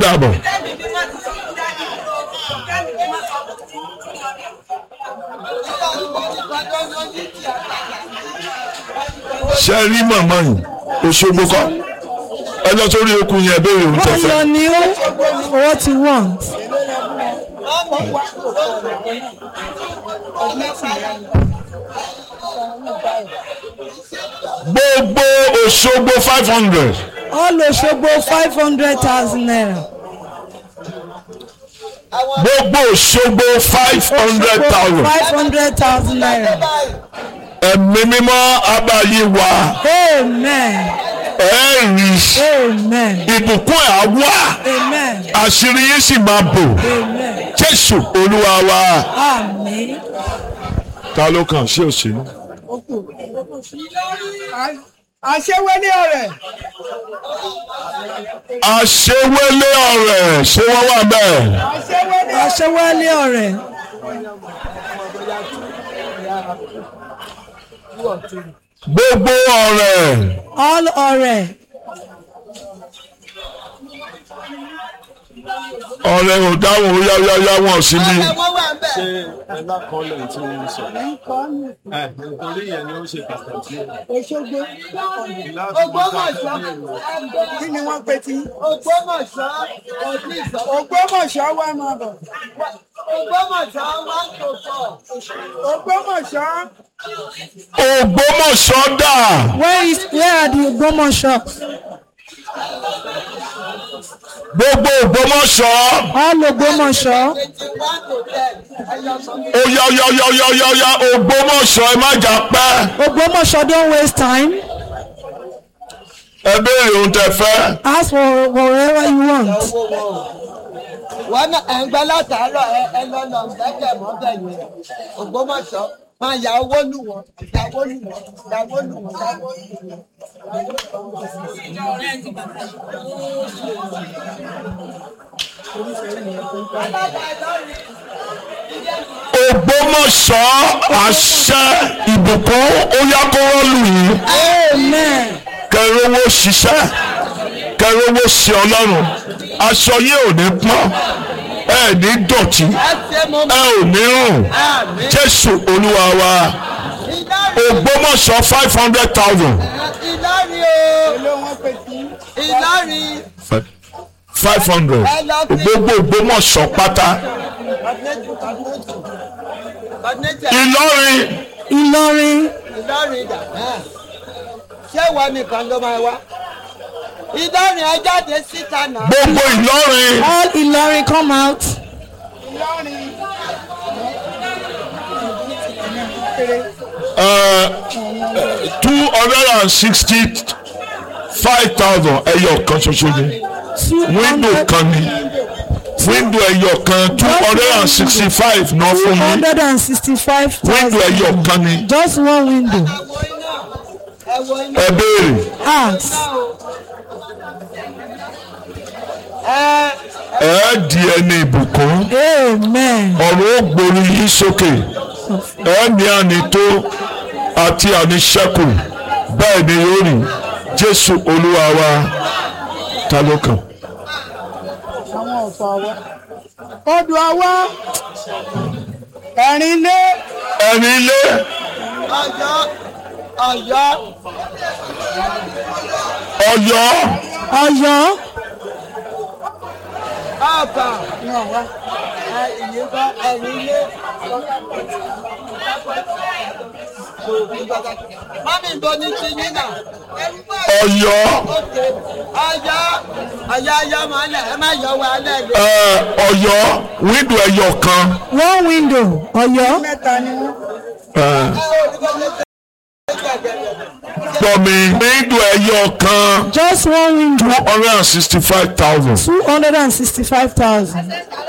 àbọ̀. ṣe rí màmá yìí Òṣogbo kọ́ ẹ lọ sórí okùn yẹn béèrè ohun tẹ́ fẹ́. ọyọ ni what you want. gbogbo Òṣogbo 500. all Òṣogbo 500,000 naira. gbogbo Òṣogbo 500,000. 500,000 naira. ẹ̀mí mímọ́ abáyé wa. Amen. ẹ̀rí Amen. ìbùkún ẹ̀ á wá. Amen. àṣírí yín sì máa bò. Amen. Jésù Olúwa wa. Àmín. ta ló kàn ṣé ò sí. àṣewélé ọ̀rẹ́. àṣewélé ọ̀rẹ́ ṣé wọ́n wà bẹ́ẹ̀. àṣewélé ọ̀rẹ́. gbogbo ọ̀rẹ́. all ọ̀rẹ́. ọ̀rẹ́ ò dáhùn ó yáyáyá wọn sí ní. ṣé ẹ̀la kan lẹ̀ tí wọ́n ń sọ. nítorí yẹn ni ó ṣe pàtàkì. Òṣogbo. Ògbómọ̀ṣọ́. kí ni wọ́n pè tí. Ògbómọ̀ṣọ́. Ògbómọ̀ṣọ́ wà máa bọ̀. Ògbómọ̀ṣọ́ 1 to 4. Ògbómọ̀ṣọ́. Ògbómọ̀ṣọ́ dà. where are the Ògbómọ̀ṣọ́? gbogbo Ògbómọ̀ṣọ́. all Ògbómọ̀ṣọ́. 1 to 10. ó yá Ògbómọ̀ṣọ́ ẹ má jà pẹ́. Ògbómọ̀ṣọ́ don't waste time. ẹ béèrè ohun tẹ́ fẹ́. ask for whatever you want. wọ́n náà ẹ̀ ń gbẹ́ látàárọ̀ ẹ lọ́nà gbẹ́kẹ̀ mọ́ bẹ̀yẹn. Ògbómọ̀ṣọ́ máa ya owó lù wọ́n yàwó lù wọ́n yàwó lù wọ́n yàwó lù wọ́n. Ògbómọ̀ṣọ́ àṣẹ ìbùkún ó yá kó rọ́ọ̀lù yìí. Amen. kẹrìnwó ṣiṣẹ́ kẹrìnwó ṣe Ọlọ́run aṣọ yìí ò ní pọ́n ẹ ní dọ̀tí ẹ ò ní rùn Jésù Olúwa wa. Ògbómọ̀ṣọ́ 500,000. Ìlọrin o Ìlọrin 500 gbogbo Ògbómọ̀ṣọ́ pátá. Ìlọrin. Ìlọrin. Ìlọrin dà ṣé ìwọ nìkan ló máa wá. Ìlọrin ẹ jáde síta náà. Gbogbo Ìlọrin. all Ìlọrin come out. Ìlọrin. 265,000 ẹyọ kan ṣoṣo ni wíńdò kan ni wíńdò ẹyọ kan 265 náà fún mi 265,000. wíńdò ẹyọ kan ni just one window. ẹ béèrè. ask. ẹ di ẹni ìbùkún. Amen. ọ̀rọ̀ ó gbórí yín sókè ẹ ní ànító àti àníṣẹ́kù bẹ́ẹ̀ ni yóò rí Jésù Olúwa wa. ta ló kàn. àwọn ọ̀fọ̀ àwa. odò àwa. ẹ̀rín ilé. ẹ̀rín ilé. Ọ̀yọ́. Ọ̀yọ́. Ọ̀yọ́. Ọ̀fà. Ìyẹ́bá ẹ̀rín ilé. Mami bọ́ ní ti ní náà. Ọ̀yọ́. Ọ̀yọ́ máa lẹ̀ ẹ má yọ wa lẹ́gbẹ̀ẹ́. Ọ̀yọ́ wíńdò ẹyọ kan. one window. Ọ̀yọ́. mẹ́ta ni wọ́n. Gbọ̀mí wíńdò ẹyọ kan. just one window. 265,000. 265,000.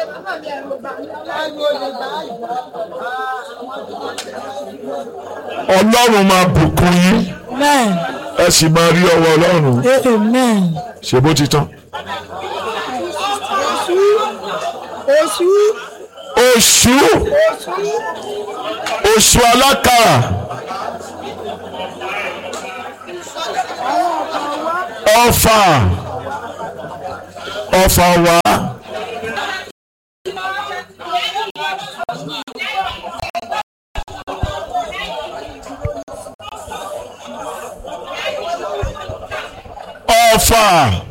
Ọlọ́run máa bùkún yín. Amen. ẹ sì máa rí ọwọ́ Ọlọ́run. Amen. ṣe bó ti tán. oṣù alákàrà. Ọ̀fà ọfà wá. Ọfà